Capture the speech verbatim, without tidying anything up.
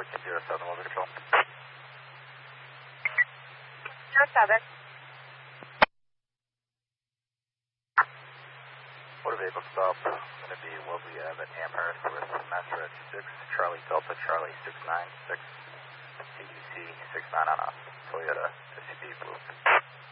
fourteen zero seven, Weather Control. zero seven. Motor vehicle stop, going to be Wellesley Ave at Amherst with Master at six, Charlie Delta, Charlie six nine six, T U C six nine on a Toyota S U V Blue.